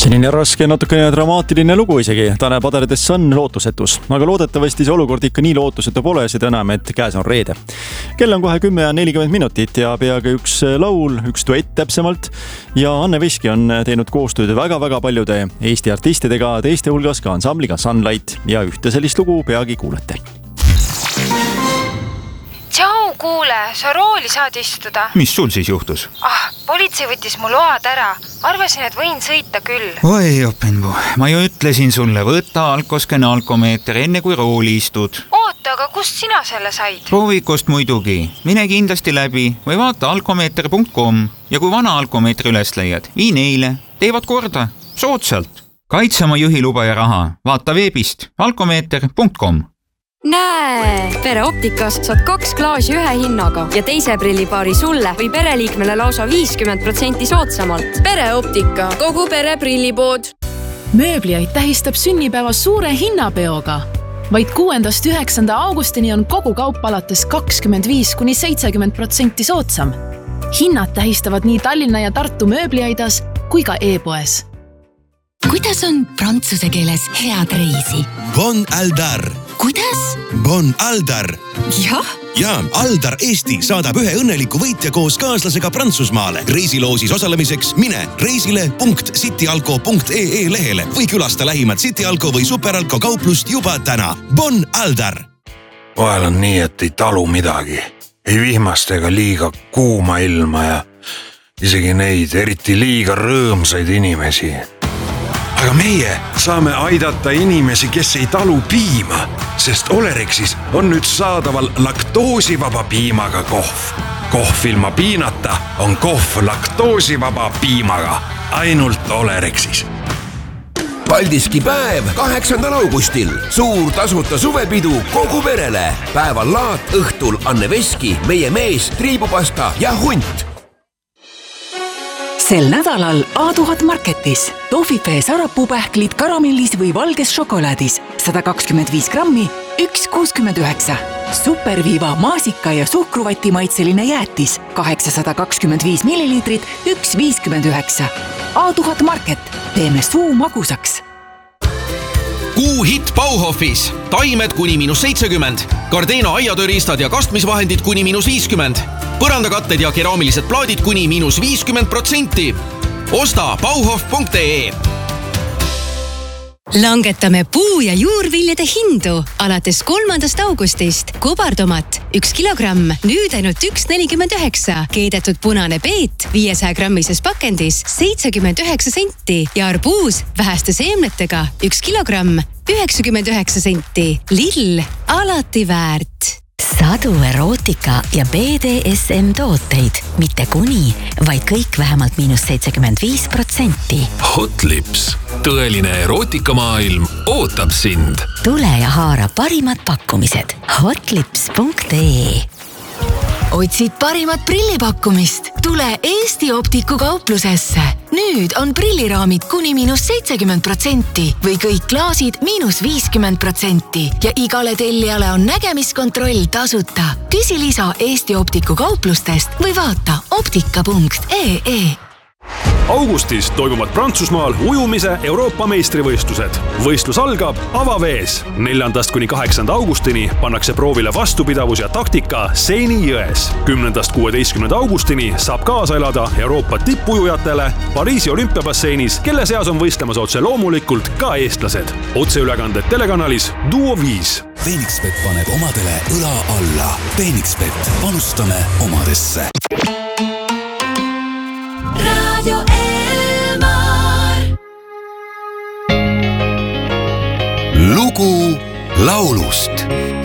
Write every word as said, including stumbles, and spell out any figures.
Selline raske, natukene dramaatiline lugu isegi. Tanel Padarides on lootusetus. Aga loodetavasti see olukord ikka nii lootusetu pole, seda enam, et käes on reede. Kell on kohe kümme ja nelikümmend minutit ja peaaegu üks laul, üks duett täpsemalt. Ja Anne Veski on teinud koostööd väga-väga paljude Eesti artistidega, teiste hulgas ka ansambliga Sunlight ja ühte sellist lugu peagi kuulete. Tšau, kuule, sa rooli saad istuda. Mis sul siis juhtus? Ah, politsei võttis mu load ära. Arvasin, et võin sõita küll. Oi, Openbu, ma ju ütlesin sulle, võtta alkoskene alkomeeter enne kui rooli istud. Oota, aga kust sina selle said? Proovikust muidugi. Mine kindlasti läbi või vaata alkomeeter punkt com ja kui vana alkomeetri üles leiad, vii neile. Teevad korda. Soodsalt. Kaitse oma juhiluba ja raha. Vaata veebist alkomeeter punkt com. Näe, Pere Optikas saad kaks klaasi ühe hinnaga ja teise prillipaari sulle või pereliikmele lausa viiskümmend protsenti soodsamalt. Pere Optika, kogu pere prillipood. Mööbliaid tähistab sünnipäeva suure hinnapeoga. Vaid kuuendast üheksanda augustini on kogu kaup alates kakskümmend viis kuni seitsekümmend protsenti soodsam. Hinnad tähistavad nii Tallinna ja Tartu mööbliaidas kui ka e-poes. Kuidas on prantsuse keeles head reisi? Bon Aldar. Kuidas? Bon Aldar. Jah? Ja, Aldar Eesti saadab ühe õnneliku võitja koos kaaslasega Prantsusmaale. Reisiloosis osalemiseks mine reisile punkt cityalko punkt ee lehele või külasta lähimat Cityalko või Superalko kauplust juba täna. Bon Aldar. Vahel on nii, et ei talu midagi. Ei vihmast ega liiga kuuma ilma ja isegi neid eriti liiga rõõmsaid inimesi. Aga meie saame aidata inimesi, kes ei talu piima, sest Olerexis on nüüd saadaval laktoosivaba piimaga kohv. Kohv ilma piinata on kohv laktoosivaba piimaga. Ainult Olerexis. Paldiski päev kaheksandal augustil. Suur tasuta suvepidu kogu perele. Päeval laat, õhtul Anne Veski, meie mees, triibupasta ja hunt. Sel nädalal A tuhat Marketis. Toffifee sarapuupähklid karamellis või valges šokolaadis. sada kakskümmend viis grammi, üks kuuskümmend üheksa. Superviiva maasika ja suhkruvati maitseline jäätis. kaheksasada kakskümmend viis milliliitrit, üks viiskümmend üheksa. A tuhat Market. Teeme suu magusaks. Kuu hit Bauhofis. Taimed kuni miinus seitsekümmend. Gardena aiatööriistad ja kastmisvahendid kuni miinus viiskümmend. Põrandakatted ja keraamilised plaadid kuni miinus viiskümmend protsenti. Osta bauhof punkt ee. Langetame puu- ja juurviljade hindu alates kolmandast augustist. Kobartomat üks kilogramm, nüüd ainult üks nelikümmend üheksa. Keedetud punane peet viiesaja grammises pakendis seitsekümmend üheksa senti ja arbuus väheste seemnetega üks kilogramm, üheksakümmend üheksa senti. Lill, alati väärt. Sadu erootika ja B D S M tooteid. Mitte kuni, vaid kõik vähemalt miinus seitsekümmend viis protsenti. Hot Lips. Tõeline erootikamaailm ootab sind. Tule ja haara parimad pakkumised. hotlips punkt ee. Otsid parimat prillipakkumist? Tule Eesti Optiku kauplusesse. Nüüd on prilliraamid kuni miinus seitsekümmend protsenti või kõik klaasid miinus viiskümmend protsenti ja igale tellijale on nägemiskontroll tasuta. Küsi lisa Eesti Optiku kauplustest või vaata optika punkt ee. Augustis toimuvad Prantsusmaal ujumise Euroopa meistrivõistlused. Võistlus algab avavees. Neljandast kuni kaheksanda augustini pannakse proovile vastupidavus ja taktika Seini jões. Kümnendast kuueteistkümnenda augustini saab kaasa elada Euroopa tippujujatele Pariisi olümpiabasseinis, kelle seas on võistlemas otse loomulikult ka eestlased. Otseülekanded telekanalis Duo viis. Phoenixbet paneb omadele õla alla. Phoenixbet, panustame omadesse. Radio Elmar. Lugu laulust.